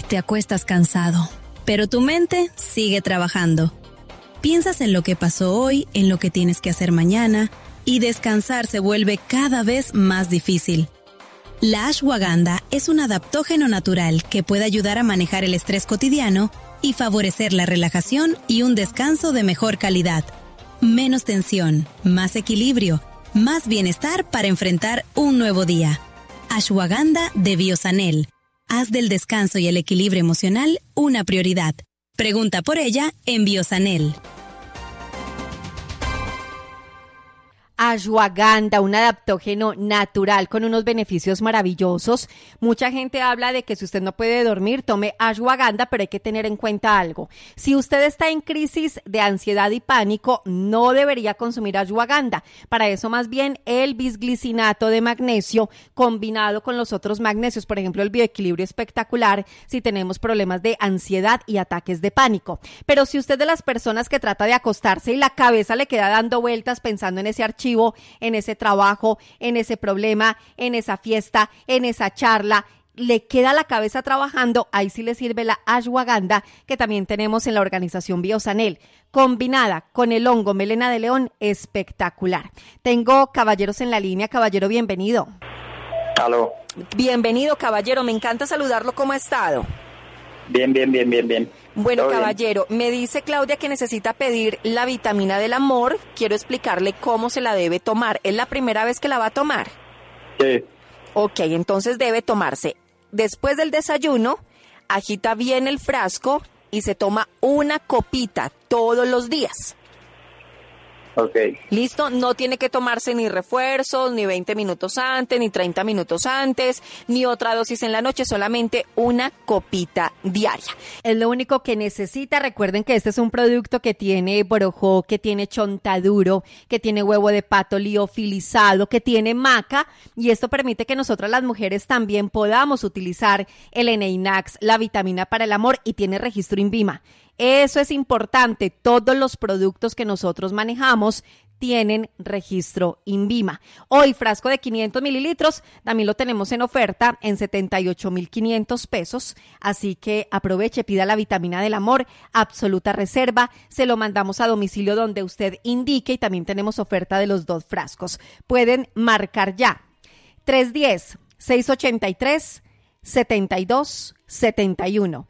te acuestas cansado, pero tu mente sigue trabajando. Piensas en lo que pasó hoy, en lo que tienes que hacer mañana, y descansar se vuelve cada vez más difícil. La ashwagandha es un adaptógeno natural que puede ayudar a manejar el estrés cotidiano y favorecer la relajación y un descanso de mejor calidad. Menos tensión, más equilibrio, más bienestar para enfrentar un nuevo día. Ashwagandha de Biosanel. Haz del descanso y el equilibrio emocional una prioridad. Pregunta por ella en Biosanel. Ashwagandha, un adaptógeno natural con unos beneficios maravillosos. Mucha gente habla de que si usted no puede dormir, tome ashwagandha, pero hay que tener en cuenta algo. Si usted está en crisis de ansiedad y pánico, no debería consumir ashwagandha. Para eso, más bien, el bisglicinato de magnesio combinado con los otros magnesios, por ejemplo, el bioequilibrio espectacular, si tenemos problemas de ansiedad y ataques de pánico. Pero si usted es de las personas que trata de acostarse y la cabeza le queda dando vueltas pensando en ese archivo, en ese trabajo, en ese problema, en esa fiesta, en esa charla, le queda la cabeza trabajando, ahí sí le sirve la ashwagandha, que también tenemos en la organización Biosanel, combinada con el hongo melena de león, espectacular. Tengo caballeros en la línea. Caballero, bienvenido. Aló. Bienvenido, caballero, me encanta saludarlo. ¿Cómo ha estado? Bien. Bueno, ¿todo caballero, bien? Me dice Claudia que necesita pedir la vitamina del amor. Quiero explicarle cómo se la debe tomar. ¿Es la primera vez que la va a tomar? Sí. Ok, entonces debe tomarse después del desayuno, agita bien el frasco y se toma una copita todos los días. Ok. ¿Listo? No tiene que tomarse ni refuerzos, ni 20 minutos antes, ni 30 minutos antes, ni otra dosis en la noche, solamente una copita diaria. Es lo único que necesita. Recuerden que este es un producto que tiene borojó, que tiene chontaduro, que tiene huevo de pato liofilizado, que tiene maca, y esto permite que nosotras las mujeres también podamos utilizar el Eneinax, la vitamina para el amor, y tiene registro INVIMA. Eso es importante. Todos los productos que nosotros manejamos tienen registro INVIMA. Hoy, frasco de 500 mililitros, también lo tenemos en oferta en 78,500 pesos. Así que aproveche, pida la vitamina del amor, absoluta reserva. Se lo mandamos a domicilio donde usted indique y también tenemos oferta de los 2 frascos. Pueden marcar ya. 310-683-7271.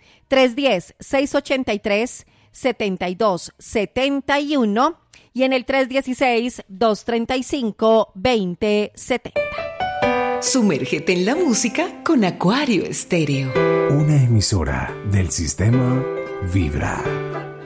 310-683-7271 y en el 316-235-2070. Sumérgete en la música con Acuario Estéreo. Una emisora del sistema Vibra.